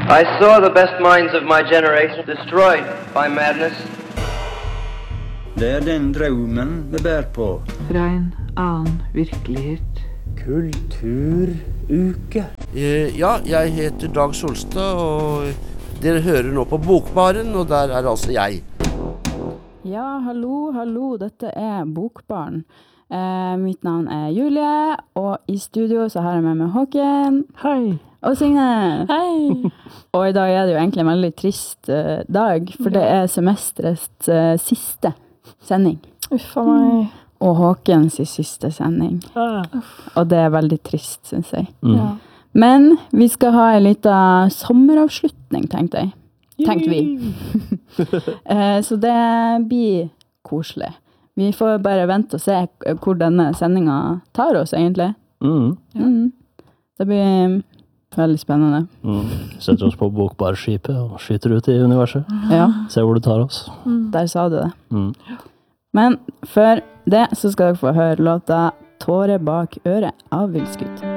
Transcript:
I saw the best minds of my generation destroyed by madness. Det den drømmen vi bär på. Fra en annen virkelighet. Kulturuke. Ja, jeg heter Dag Solstad, og dere hører nå på Bokbaren, og der altså jeg. Ja, hallo, dette Bokbaren. Mitt navn Julie, og i studio så har jeg med meg Håken. Hei. Og Signe. Hei. Og i dag det jo egentlig en veldig trist dag, for det semestrets siste sending. Uffa meg. Og Håkens siste sending. Og det veldig trist, synes jeg. Ja. Men vi skal ha en liten sommeravslutning, tenkte vi. Så det blir koselig. Vi får bare vente og se hvor denne sendingen tar oss, egentlig. Det blir veldig spennende. Setter oss på bokbarskipet og skyter ut i universet. Ja. Se hvor det tar oss. Der sa du det. Men før det så skal dere få høre låta «Tåre bak øret» av Vildskudd.